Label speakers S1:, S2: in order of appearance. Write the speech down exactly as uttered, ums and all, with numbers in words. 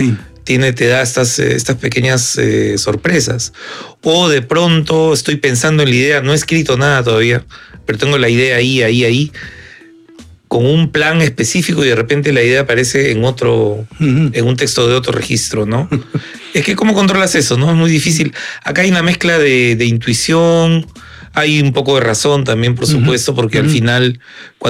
S1: Sí.
S2: Tiene, te da estas, estas pequeñas eh, sorpresas. O de pronto estoy pensando en la idea, no he escrito nada todavía, pero tengo la idea ahí, ahí, ahí, con un plan específico y de repente la idea aparece en otro, uh-huh. en un texto de otro registro, ¿no? Es que ¿cómo controlas eso, no? Es muy difícil. Acá hay una mezcla de, de intuición, hay un poco de razón también, por supuesto, uh-huh. porque uh-huh. al final...